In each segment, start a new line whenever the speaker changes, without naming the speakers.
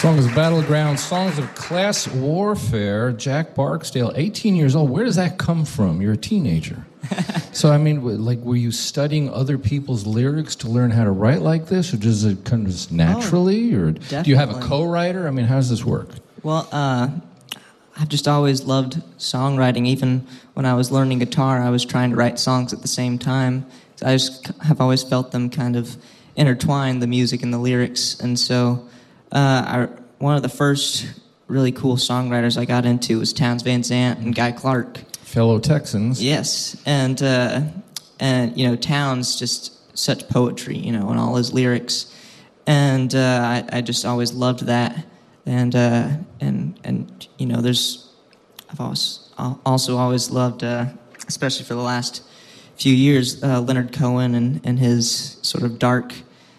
Song is Battleground, Songs of Class Warfare. Jack Barksdale, 18 years old. Where does that come from? You're a teenager. So, I mean, like, were you studying other people's lyrics to learn how to write like this? Or does it come just naturally? Or
definitely.
do you have a co-writer? I mean, how does this work?
Well, I've just always loved songwriting. Even when I was learning guitar, I was trying to write songs at the same time. I just have always felt them kind of intertwine, the music and the lyrics. And so one of the first really cool songwriters I got into was Townes Van Zandt and Guy Clark.
Fellow Texans.
Yes, and you know, Townes, just such poetry, you know, in all his lyrics. And I just always loved that. And you know, I've also always loved, especially for the last few years, Leonard Cohen and his sort of dark,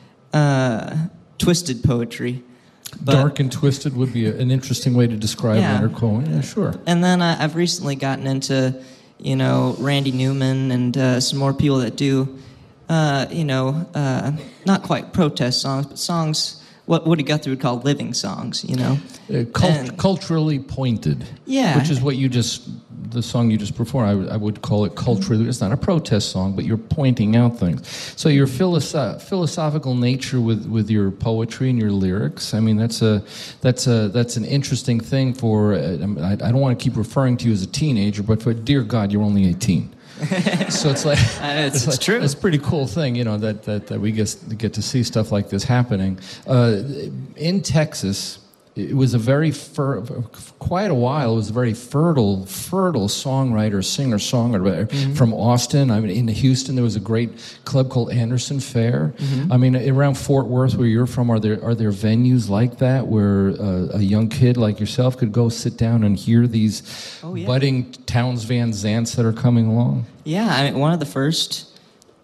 twisted poetry. But,
dark and twisted would be an interesting way to describe Leonard Cohen. Yeah, sure.
And then I've recently gotten into, you know, Randy Newman and some more people that do, you know, not quite protest songs, but songs, what Woody Guthrie would call living songs, you know.
Culturally pointed.
Yeah.
Which is what the song you just performed, I would call it culturally. It's not a protest song, but you're pointing out things. So your philosophical nature with your poetry and your lyrics, I mean, that's an interesting thing for, I don't want to keep referring to you as a teenager, but for dear God, you're only 18. So it's like
it's true.
It's a pretty cool thing, you know, that we get to see stuff like this happening in Texas. It was quite a while. It was a very fertile songwriter, singer-songwriter from Austin. I mean, in Houston, there was a great club called Anderson Fair. I mean, around Fort Worth, where you're from, are there venues like that where a young kid like yourself could go sit down and hear these budding Townes Van Zandts that are coming along?
Yeah, I mean, one of the first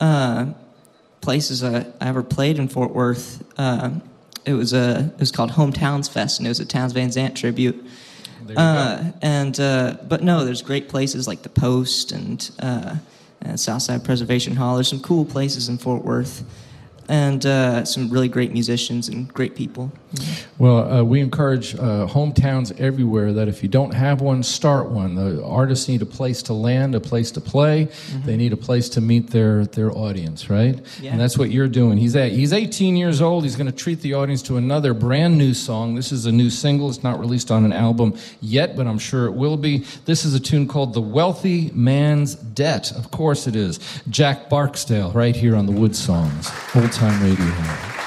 places I ever played in Fort Worth. It was called Hometowns Fest, and it was a Townes Van Zandt tribute.
There you
go. But no, there's great places like the Post and Southside Preservation Hall. There's some cool places in Fort Worth, and some really great musicians and great people.
Well, we encourage hometowns everywhere that if you don't have one, start one. The artists need a place to land, a place to play. They need a place to meet their audience, right?
Yeah.
And that's what you're doing. He's 18 years old. He's going to treat the audience to another brand new song. This is a new single. It's not released on an album yet, but I'm sure it will be. This is a tune called The Wealthy Man's Debt. Of course it is. Jack Barksdale right here on the Wood Songs. Old Time Radio.